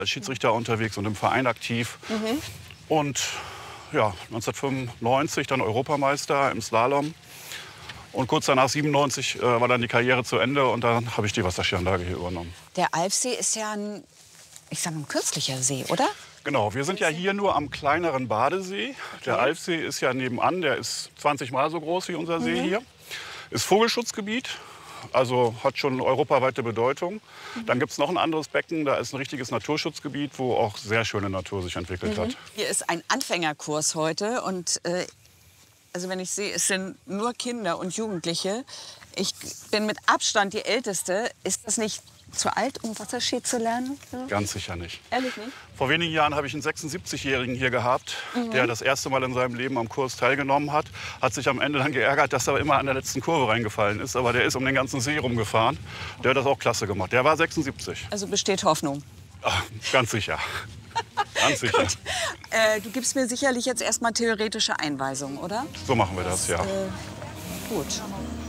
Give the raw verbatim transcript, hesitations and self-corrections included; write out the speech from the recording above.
als Schiedsrichter unterwegs und im Verein aktiv. Mhm. Und ja, neunzehnhundertfünfundneunzig dann Europameister im Slalom. Und kurz danach, siebenundneunzig, äh, war dann die Karriere zu Ende und dann habe ich die Wasserskianlage hier übernommen. Der Alfsee ist ja ein, ich sag mal, ein künstlicher See, oder? Genau, wir sind ja hier nur am kleineren Badesee. Der Alfsee ist ja nebenan, der ist zwanzig Mal so groß wie unser See Mhm. hier. Ist Vogelschutzgebiet, also hat schon europaweite Bedeutung. Mhm. Dann gibt es noch ein anderes Becken, da ist ein richtiges Naturschutzgebiet, wo auch sehr schöne Natur sich entwickelt Mhm. hat. Hier ist ein Anfängerkurs heute und äh, also wenn ich sehe, es sind nur Kinder und Jugendliche. Ich bin mit Abstand die Älteste. Ist das nicht zu alt, um Wasserski zu lernen? Ja. Ganz sicher nicht. Ehrlich nicht? Vor wenigen Jahren habe ich einen sechsundsiebzigjährigen hier gehabt, Mhm. der das erste Mal in seinem Leben am Kurs teilgenommen hat. Hat sich am Ende dann geärgert, dass er immer an der letzten Kurve reingefallen ist. Aber der ist um den ganzen See rumgefahren. Der hat das auch klasse gemacht. Der war sechsundsiebzig. Also besteht Hoffnung. Ach, ganz sicher. Ganz sicher. Gut. Äh, du gibst mir sicherlich jetzt erstmal theoretische Einweisungen, oder? So machen wir das, ja. Äh, gut.